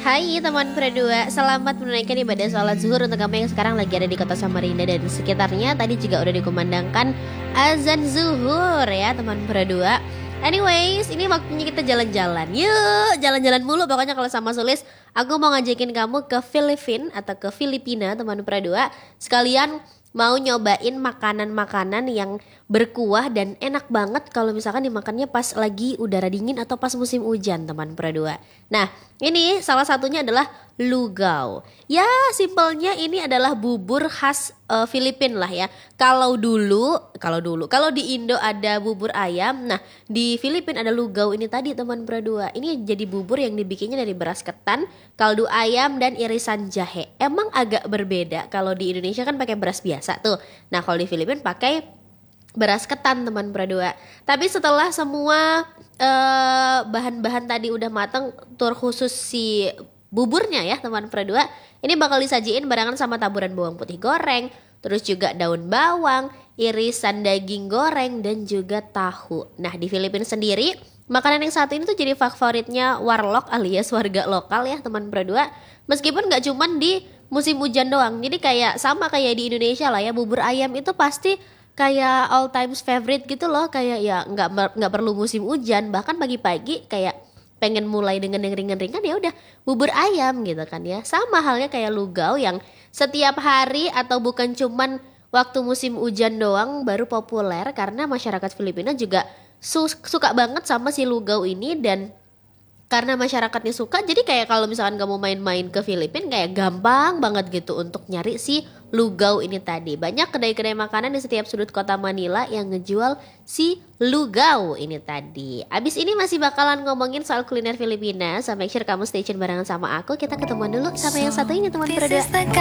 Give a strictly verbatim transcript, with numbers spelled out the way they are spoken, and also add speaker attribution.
Speaker 1: Hai teman berdua, selamat menunaikan ibadah sholat zuhur untuk kamu yang sekarang lagi ada di kota Samarinda dan sekitarnya. Tadi juga udah dikumandangkan azan zuhur ya teman berdua. Anyways, ini waktunya kita jalan-jalan. Yuk, jalan-jalan mulu pokoknya kalau sama Sulis. Aku mau ngajakin kamu ke Filipina atau ke Filipina teman berdua. Sekalian mau nyobain makanan-makanan yang berkuah dan enak banget kalau misalkan dimakannya pas lagi udara dingin atau pas musim hujan teman berdua. Nah, ini salah satunya adalah lugao. Ya, simpelnya ini adalah bubur khas uh, Filipina lah ya. Kalau dulu, kalau dulu, kalau di Indo ada bubur ayam, nah di Filipina ada lugao ini tadi teman berdua. Ini jadi bubur yang dibikinnya dari beras ketan, kaldu ayam dan irisan jahe. Emang agak berbeda. Kalau di Indonesia kan pakai beras biasa tuh. Nah, kalau di Filipina pakai beras ketan teman berdua. Tapi setelah semua uh, bahan-bahan tadi udah matang, tur khusus si buburnya ya teman berdua, ini bakal disajiin barengan sama taburan bawang putih goreng, terus juga daun bawang, irisan daging goreng dan juga tahu. Nah, di Filipina sendiri makanan yang satu ini tuh jadi favoritnya warlock alias warga lokal ya teman berdua. Meskipun gak cuman di musim hujan doang, jadi kayak sama kayak di Indonesia lah ya, bubur ayam itu pasti kayak all times favorite gitu loh. Kayak ya nggak nggak perlu musim hujan, bahkan pagi-pagi kayak pengen mulai dengan yang ringan-ringan ya udah bubur ayam gitu kan ya. Sama halnya kayak lugao yang setiap hari atau bukan cuman waktu musim hujan doang baru populer, karena masyarakat Filipina juga su- suka banget sama si lugao ini. Dan karena masyarakatnya suka, jadi kayak kalau misalkan kamu main-main ke Filipina kayak gampang banget gitu untuk nyari si lugao ini tadi. Banyak kedai-kedai makanan di setiap sudut kota Manila yang ngejual si lugao ini tadi. Abis ini masih bakalan ngomongin soal kuliner Filipina, so make sure kamu stay tune barengan sama aku. Kita ketemuan dulu sama yang satu ini teman berdua.